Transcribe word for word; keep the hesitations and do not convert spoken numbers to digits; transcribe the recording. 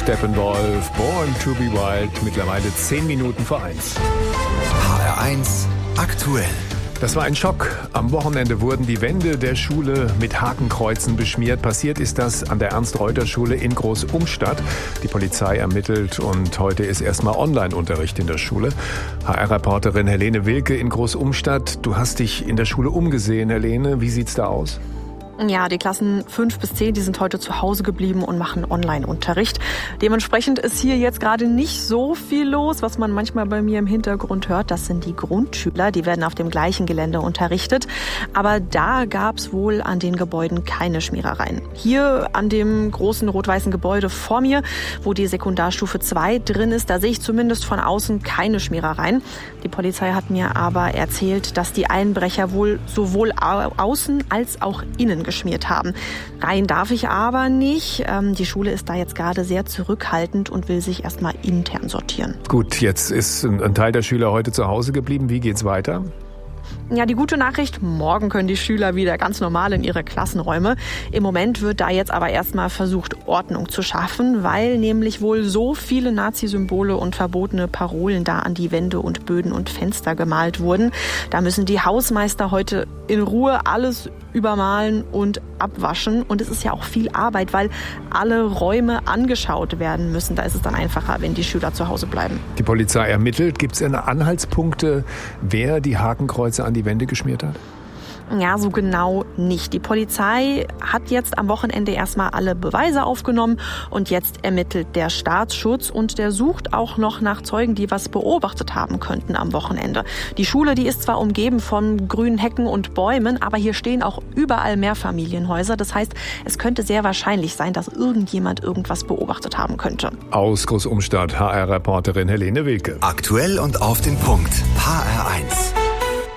Steppenwolf, Born to be Wild, mittlerweile zehn Minuten vor eins. H R eins aktuell. Das war ein Schock. Am Wochenende wurden die Wände der Schule mit Hakenkreuzen beschmiert. Passiert ist das an der Ernst-Reuter-Schule in Groß-Umstadt. Die Polizei ermittelt und heute ist erstmal Online-Unterricht in der Schule. H R-Reporterin Helene Wilke in Groß-Umstadt. Du hast dich in der Schule umgesehen, Helene. Wie sieht's da aus? Ja, die Klassen fünf bis zehn, die sind heute zu Hause geblieben und machen Online-Unterricht. Dementsprechend ist hier jetzt gerade nicht so viel los, was man manchmal bei mir im Hintergrund hört. Das sind die Grundschüler, die werden auf dem gleichen Gelände unterrichtet. Aber da gab's wohl an den Gebäuden keine Schmierereien. Hier an dem großen rot-weißen Gebäude vor mir, wo die Sekundarstufe zwei drin ist, da sehe ich zumindest von außen keine Schmierereien. Die Polizei hat mir aber erzählt, dass die Einbrecher wohl sowohl außen als auch innen geschmiert haben. Rein darf ich aber nicht. Die Schule ist da jetzt gerade sehr zurückhaltend und will sich erstmal intern sortieren. Gut, jetzt ist ein Teil der Schüler heute zu Hause geblieben. Wie geht's weiter? Ja, die gute Nachricht, morgen können die Schüler wieder ganz normal in ihre Klassenräume. Im Moment wird da jetzt aber erstmal versucht, Ordnung zu schaffen, weil nämlich wohl so viele Nazi-Symbole und verbotene Parolen da an die Wände und Böden und Fenster gemalt wurden. Da müssen die Hausmeister heute in Ruhe alles übermalen und abwaschen. Und es ist ja auch viel Arbeit, weil alle Räume angeschaut werden müssen. Da ist es dann einfacher, wenn die Schüler zu Hause bleiben. Die Polizei ermittelt. Gibt es Anhaltspunkte, wer die Hakenkreuze an die Wände geschmiert hat? Ja, so genau nicht. Die Polizei hat jetzt am Wochenende erstmal alle Beweise aufgenommen und jetzt ermittelt der Staatsschutz und der sucht auch noch nach Zeugen, die was beobachtet haben könnten am Wochenende. Die Schule, die ist zwar umgeben von grünen Hecken und Bäumen, aber hier stehen auch überall Mehrfamilienhäuser. Das heißt, es könnte sehr wahrscheinlich sein, dass irgendjemand irgendwas beobachtet haben könnte. Aus Groß-Umstadt, H R-Reporterin Helene Wilke. Aktuell und auf den Punkt. H R eins.